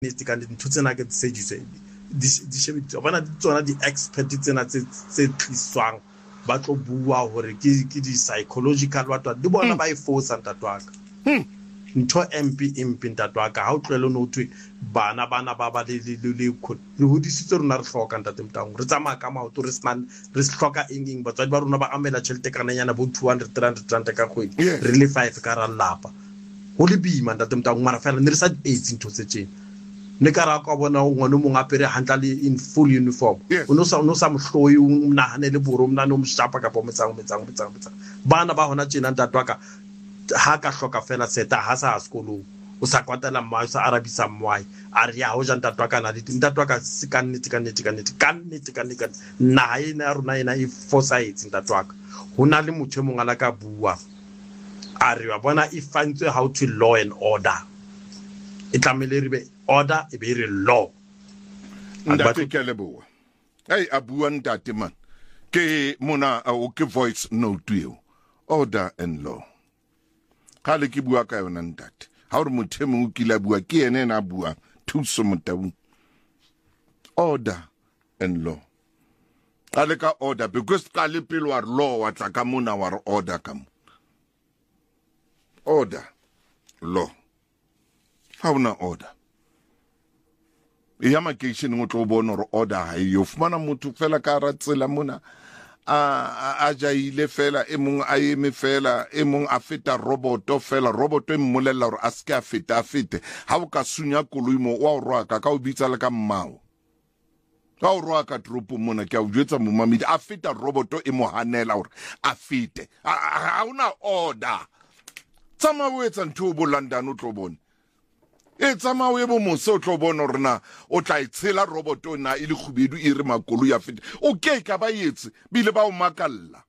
nnete ka ntho tsena ke tseditswe di shebile bona tsona di expert tsena tse tliswang ba tlo bua hore ke di psychological batho di bona ba e force ntatwaka ntho impi ntatwaka ha o tlwele no thwe bana ba le hodisitse rona re hloka ntate mtango re tsamaya ka maoto re hloka engeng batswadi ba rona ba amela tšhelete kananyana bo 200 ka kgwedi re le 5 ka ra lapa ho le bima ntate mtango mara fela ne re sa di ntho tse tsena ne ka ra ka bona ngwana mo ngapere hantla le in full uniform o no sa mohloyi o mnahane le boro mnane o mshapa ka pometsang bana ba hona tjena ntatwaka ha ka hloka fela seta ha sa sekolong o sa kwatela mma o sa arabisa mmwai a re ya ho ja ntatwaka na le ntatwaka se ka nnete na ina rona ina e foresight ntatwaka hona le motho mongwe ala ka bua a re wa bona e fantswe how to law and order e tlamele re be order e be re law ntate ke leboa hey abua ntate man ke mona o ke voice note yo order and law kale ke bua ka yona ntate ha o re motho mo kila bua ke ene na bua thuso motau order and law kale ka order because kale pelo wa law wa tla ka mona wa order kam order law ha una order ya makation ngo tlo bona re order ha yo fumana motho fela ka ratsela mona a jaile fela e mong a eme fela e mong a feta roboto fela roboto e mmolella hore a ska fete ha o ka sunya koloi mo wa o rwaka ka o bitsa le ka mmao ka o rwaka tropo mona ke a o jwetsa momamedi a feta roboto e mo hanela hore a fete ha una order tsama o etsa ntho bo London o tlo bona e tsama o ebo mo se o tlo bona rena o tla itshela roboto na ile khubedu e re makolo ya fete okay ka ba yetse bile ba o makalla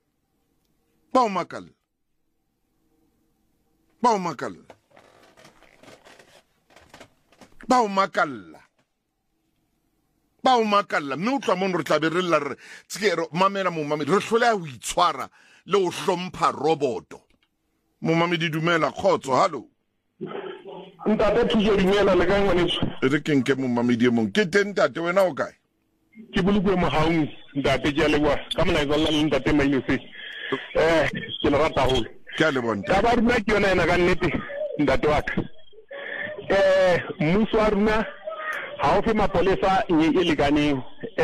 mme o tla mona re tla be re lla re tsikero mamela mo mamedi re hlole a ho itshwara le o hlompha roboto mo mamedi dumela khotso hallo ntate thuso dumela le ka ngwaneso re ke mo mamedi mo ke ntate wena o kae ke bulukwe mo haung ntate ke le wa ka mona go la ntate mainese ke le rata hole ke le bonta ka ba runa ke yona ena ka nnete ntate wa ka mmuso wa runa ha o fe mapolesa e lekaneng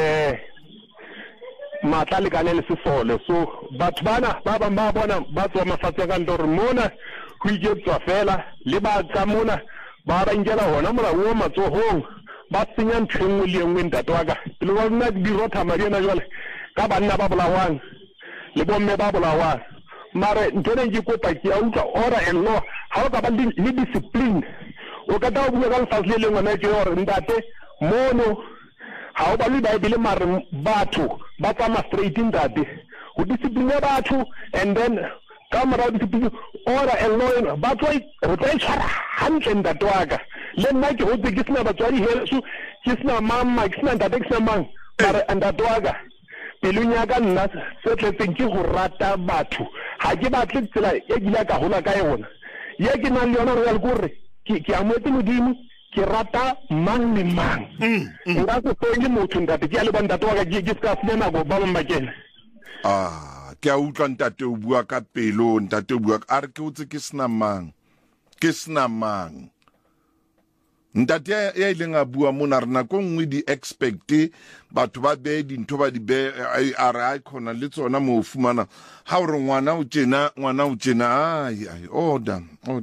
matla lekane le sesole so batho bana ba bona ba tswa mafatse ka ndore mona go ijetswa fela le ba ka mona ba ingela hona mora o matsohong ba tsenya ntshengwe le engwe ntate wa ka le wa nna di rotha mariana jwale ka banna ba bolawang le bomme ba bolawang mare ntone ke kopa ke a utlwa order and law ha o ka ba le discipline o ka ta o bua ka lefase le lengwe na ke hore ntate mono ha o ba le ba bile mare batho ba tsama straight ntate o discipline batho and then kamera discipline order and law ba tswa re tla tshwara hantle ntate wa ka le nna ke hotse ke sina batswadi heso ke sina mama ke sina ntate ke sina mang mare ntate wa ka pelunya ka nna se tletseng ke go rata batho ha ke batle tsela e gila ka hola ka yona ye ke nang le yona re le gore ke ametse modimo ke rata mang le mang nda se tsoile motho ntate ke le banda toka ke ska sena go ba mmakela ke a utlwa ntate o bua ka pelo ntate o bua a re ke utse ke sna mang ntate ya ile nga bua mona rena ko ngwe di expect batho ba be dintho ba di be a re a khona le tsona mo fumana ha o re ngwana o tjena ai order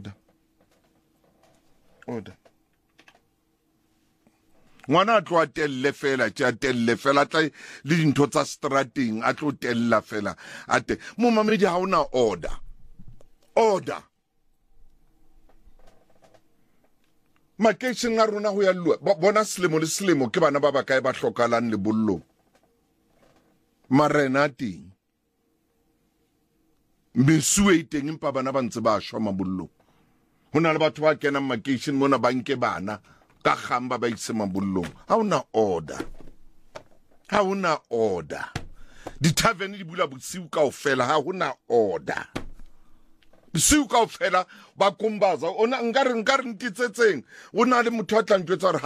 ngwana tlo atelle fela tja telle fela tla le dintho tsa strateng a tlo tella fela ate mo mamedi ha ona order maketšheng a rona go ya lua bona selemo le selemo ke bana ba ba kae ba hlokalang le bollo marena teng mesue teng empa bana ba ntse ba shwa mabollo hona le batho ba kenang maketšheng mona ba nke bana ka gamba ba itse mabollong ha una order di tavern di bula bosiu ka ofela ha hona order bosiu kaofela ba kombatsa ona nkare ntitsetseng o na le motho a tla ntjwetsa